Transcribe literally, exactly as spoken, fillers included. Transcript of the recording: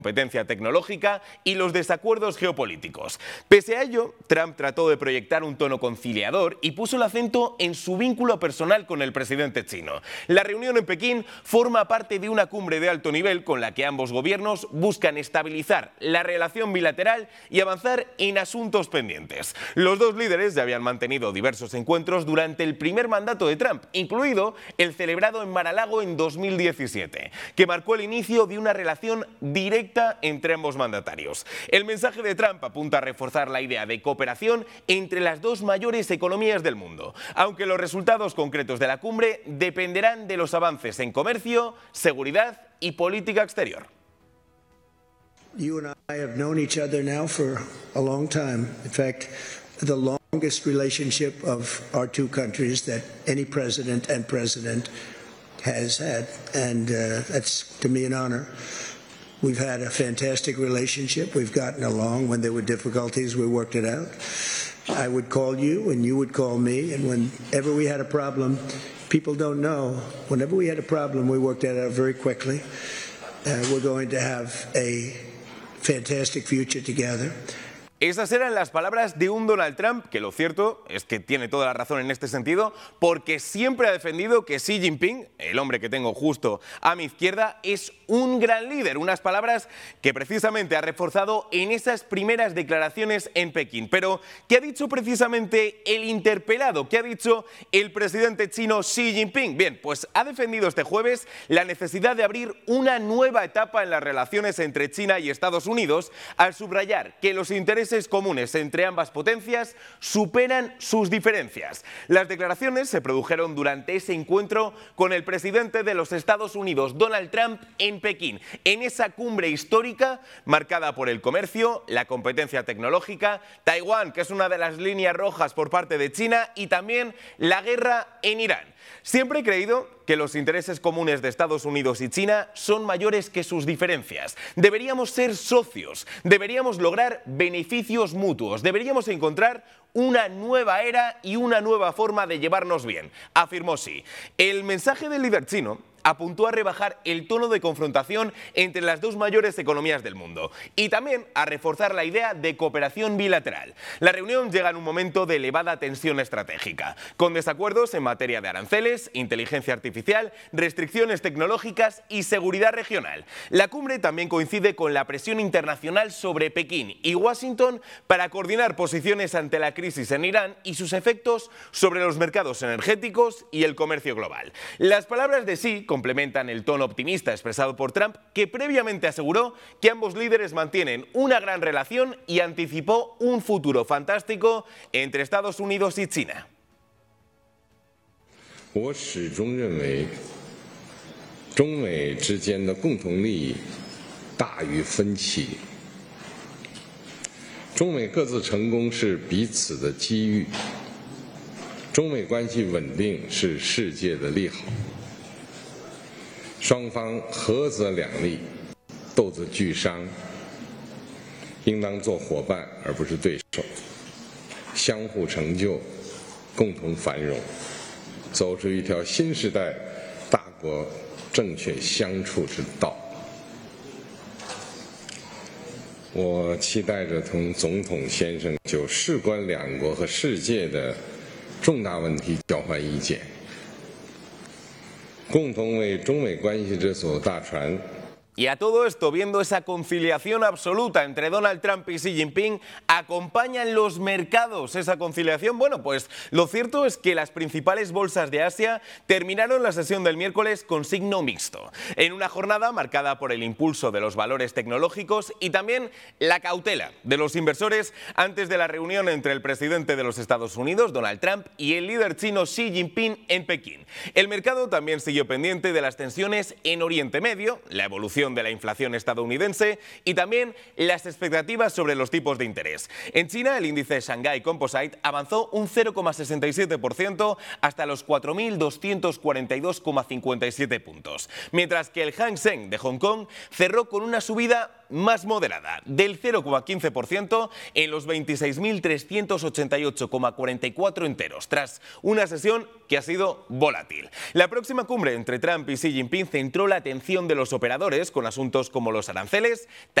competencia tecnológica y los desacuerdos geopolíticos. Pese a ello, Trump trató de proyectar un tono conciliador y puso el acento en su vínculo personal con el presidente chino. La reunión en Pekín forma parte de una cumbre de alto nivel con la que ambos gobiernos buscan estabilizar la relación bilateral y avanzar en asuntos pendientes. Los dos líderes ya habían mantenido diversos encuentros durante el primer mandato de Trump, incluido el celebrado en Mar-a-Lago en dos mil diecisiete, que marcó el inicio de una relación directa entre ambos mandatarios. El mensaje de Trump apunta a reforzar la idea de cooperación entre las dos mayores economías del mundo, aunque los resultados concretos de la cumbre dependerán de los avances en comercio, seguridad y política exterior. You and I have known each other now for a long time. In fact, the longest relationship of our two countries that any president and president has had, and uh, that's to me an honor. We've had a fantastic relationship. We've gotten along. When there were difficulties, we worked it out. I would call you and you would call me, and whenever we had a problem, people don't know, whenever we had a problem, we worked it out very quickly. Uh, we're going to have a fantastic future together. Esas eran las palabras de un Donald Trump que lo cierto es que tiene toda la razón en este sentido, porque siempre ha defendido que Xi Jinping, el hombre que tengo justo a mi izquierda, es un gran líder. Unas palabras que precisamente ha reforzado en esas primeras declaraciones en Pekín. Pero, ¿qué ha dicho precisamente el interpelado? ¿Qué ha dicho el presidente chino Xi Jinping? Bien, pues ha defendido este jueves la necesidad de abrir una nueva etapa en las relaciones entre China y Estados Unidos, al subrayar que los intereses comunes entre ambas potencias superan sus diferencias. Las declaraciones se produjeron durante ese encuentro con el presidente de los Estados Unidos, Donald Trump, en Pekín, en esa cumbre histórica marcada por el comercio, la competencia tecnológica, Taiwán, que es una de las líneas rojas por parte de China, y también la guerra en Irán. Siempre he creído que los intereses comunes de Estados Unidos y China son mayores que sus diferencias. Deberíamos ser socios, deberíamos lograr beneficios mutuos, deberíamos encontrar una nueva era y una nueva forma de llevarnos bien, afirmó Xi. El mensaje del líder chino apuntó a rebajar el tono de confrontación entre las dos mayores economías del mundo y también a reforzar la idea de cooperación bilateral. La reunión llega en un momento de elevada tensión estratégica, con desacuerdos en materia de aranceles, inteligencia artificial, restricciones tecnológicas y seguridad regional. La cumbre también coincide con la presión internacional sobre Pekín y Washington para coordinar posiciones ante la crisis en Irán y sus efectos sobre los mercados energéticos y el comercio global. Las palabras de Xi complementan el tono optimista expresado por Trump, que previamente aseguró que ambos líderes mantienen una gran relación y anticipó un futuro fantástico entre Estados Unidos y China. 我始终认为，中美之间的共同利益大于分歧。中美各自成功是彼此的机遇，中美关系稳定是世界的利好。 双方合则两利，斗则俱伤，应当做伙伴而不是对手，相互成就，共同繁荣，走出一条新时代大国正确相处之道。我期待着同总统先生就事关两国和世界的重大问题交换意见。 共同为中美关系这艘大船。 Y a todo esto, viendo esa conciliación absoluta entre Donald Trump y Xi Jinping, ¿acompañan los mercados esa conciliación? Bueno, pues lo cierto es que las principales bolsas de Asia terminaron la sesión del miércoles con signo mixto, en una jornada marcada por el impulso de los valores tecnológicos y también la cautela de los inversores antes de la reunión entre el presidente de los Estados Unidos, Donald Trump, y el líder chino Xi Jinping en Pekín. El mercado también siguió pendiente de las tensiones en Oriente Medio, la evolución de la inflación estadounidense y también las expectativas sobre los tipos de interés. En China, el índice Shanghai Composite avanzó un cero coma sesenta y siete por ciento hasta los cuatro mil doscientos cuarenta y dos coma cincuenta y siete puntos, mientras que el Hang Seng de Hong Kong cerró con una subida más moderada, del cero coma quince por ciento en los veintiséis mil trescientos ochenta y ocho coma cuarenta y cuatro enteros, tras una sesión que ha sido volátil. La próxima cumbre entre Trump y Xi Jinping centró la atención de los operadores con asuntos como los aranceles,